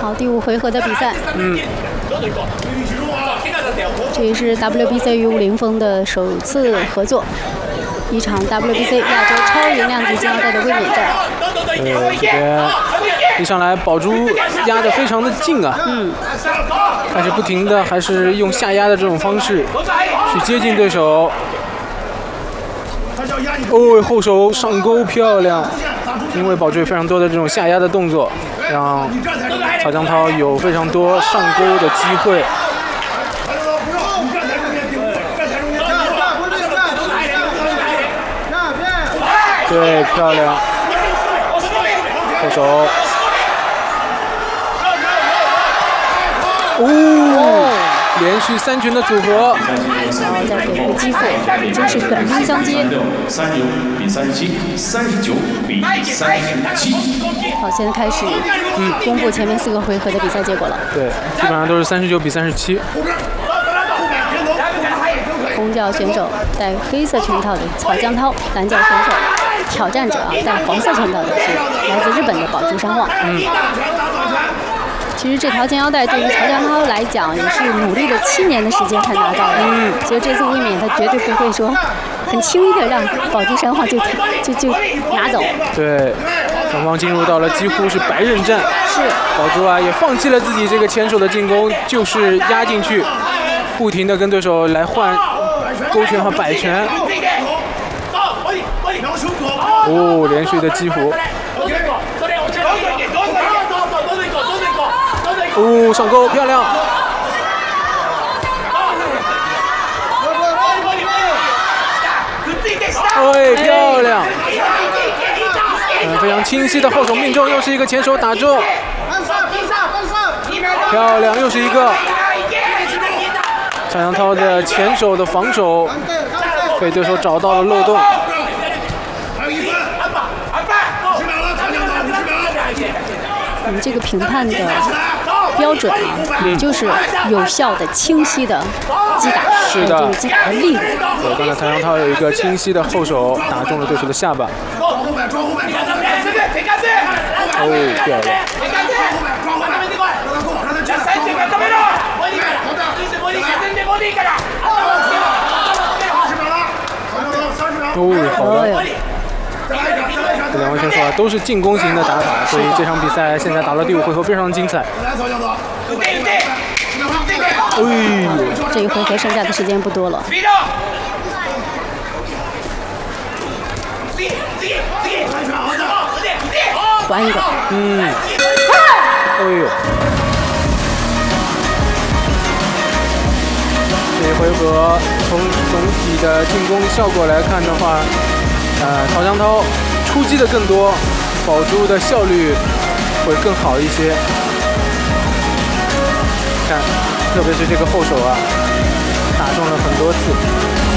好，第5回合的比赛。这也是 WBC 与武林风的首次合作，一场 WBC 亚洲超轻量级金腰带的卫冕战。 这边一上来宝珠压得非常的近啊，但是不停的还是用下压的这种方式去接近对手。哦，后手上勾漂亮，因为宝珠有非常多的这种下压的动作，让曹江涛有非常多上勾的机会。对，漂亮，后手，连续3拳的组合， 然后再给个击负，已经是短兵相接。 39比37，39比37。 好，现在开始，公布前面4个回合的比赛结果了。 对，基本上都是39比37。 公教选手戴黑色拳套的曹江涛，蓝教选手挑战者戴黄色拳套的是来自日本的宝珠山望。其实这条金腰带对于曹江涛来讲也是努力了7年的时间才拿到的。所以这次卫冕他绝对不会说很轻易的让宝珠山望就拿走。 对，双方进入到了几乎是白刃战。 是。 宝珠啊也放弃了自己这个前手的进攻，就是压进去，不停的跟对手来换勾拳和摆拳。哦，连续的击服。哦，上勾漂亮。哎，漂亮。非常清晰的后手命中，又是一个前手打中。漂亮，又是一个。曹江涛的前手的防守被对手找到了漏洞。 这个评判的标准就是有效的、清晰的击打， 是的， 这个击打的力度。 对，刚才曹江涛有一个清晰的后手打中了对手的下巴。哦，漂亮。哦，好的。这两位选手啊都是进攻型的打法，所以这场比赛现在打到第5回合非常精彩。 这一回合剩下的时间不多了。还一个。 哎呦。这一回合从总体的进攻效果来看的话，曹江涛出击的更多，宝珠的效率会更好一些。看，特别是这个后手啊，打中了很多次。